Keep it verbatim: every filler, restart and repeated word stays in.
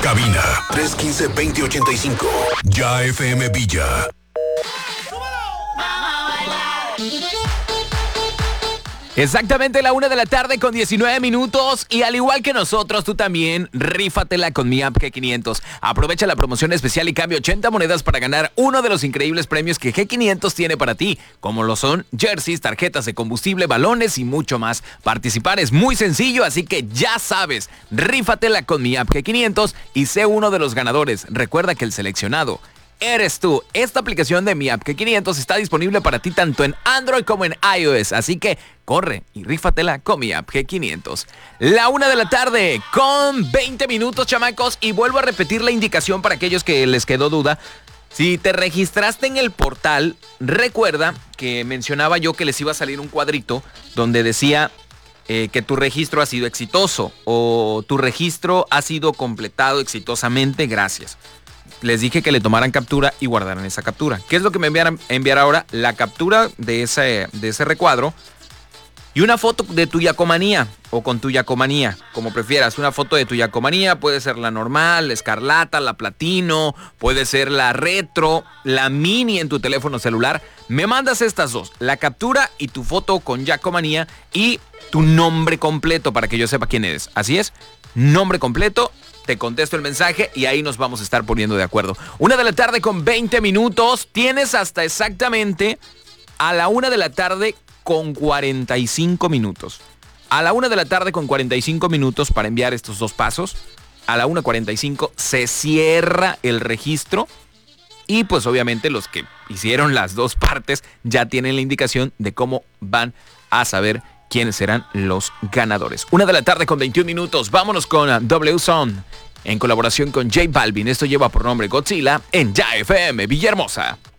Cabina tres uno cinco, dos cero ocho cinco. Ya F M Villa. Exactamente la una de la tarde con diecinueve minutos y al igual que nosotros, tú también rífatela con mi app G quinientos. Aprovecha la promoción especial y cambia ochenta monedas para ganar uno de los increíbles premios que G quinientos tiene para ti, como lo son jerseys, tarjetas de combustible, balones y mucho más. Participar es muy sencillo, así que ya sabes, rífatela con mi app G quinientos y sé uno de los ganadores. Recuerda que el seleccionado eres tú. Esta aplicación de mi app G quinientos está disponible para ti tanto en Android como en iOS, así que corre y rífatela con mi app G quinientos. La una de la tarde con veinte minutos, chamacos, y vuelvo a repetir la indicación para aquellos que les quedó duda. Si te registraste en el portal, recuerda que mencionaba yo que les iba a salir un cuadrito donde decía eh, que tu registro ha sido exitoso o tu registro ha sido completado exitosamente, gracias. Les dije que le tomaran captura y guardaran esa captura. ¿Qué es lo que me enviaran enviar ahora? La captura de ese, de ese recuadro y una foto de tu Yacomanía o con tu Yacomanía, como prefieras. Una foto de tu Yacomanía, puede ser la normal, la escarlata, la platino, puede ser la retro, la mini en tu teléfono celular. Me mandas estas dos, la captura y tu foto con Yacomanía y tu nombre completo para que yo sepa quién eres. Así es, nombre completo. Te contesto el mensaje y ahí nos vamos a estar poniendo de acuerdo. Una de la tarde con veinte minutos. Tienes hasta exactamente a la una de la tarde con cuarenta y cinco minutos. A la una de la tarde con cuarenta y cinco minutos para enviar estos dos pasos. A la una cuarenta y cinco se cierra el registro. Y pues obviamente los que hicieron las dos partes ya tienen la indicación de cómo van a saber quiénes serán los ganadores. Una de la tarde con veintiún minutos. Vámonos con W Son en colaboración con J Balvin. Esto lleva por nombre Godzilla en Ya F M Villahermosa.